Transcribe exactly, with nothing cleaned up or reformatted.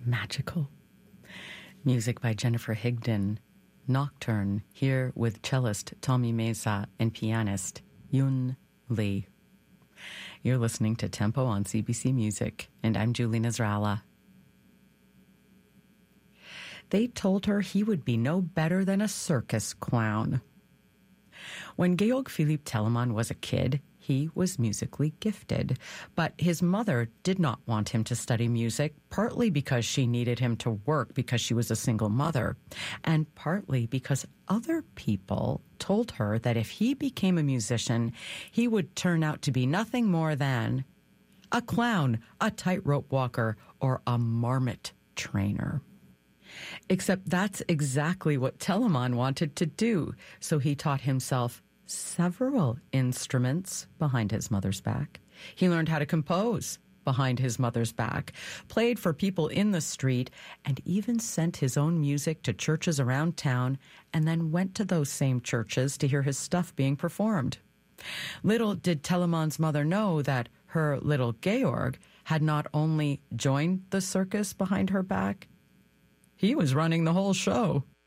magical. Music by Jennifer Higdon. Nocturne, here with cellist Tommy Mesa and pianist Yun Lee. You're listening to Tempo on C B C Music, and I'm Julie Nasrallah. They told her he would be no better than a circus clown. When Georg Philipp Telemann was a kid, he was musically gifted, but his mother did not want him to study music, partly because she needed him to work because she was a single mother, and partly because other people told her that if he became a musician, he would turn out to be nothing more than a clown, a tightrope walker, or a marmot trainer. Except that's exactly what Telemann wanted to do, so he taught himself several instruments behind his mother's back. He learned how to compose behind his mother's back, played for people in the street, and even sent his own music to churches around town, and then went to those same churches to hear his stuff being performed. Little did Telemann's mother know that her little Georg had not only joined the circus behind her back, he was running the whole show.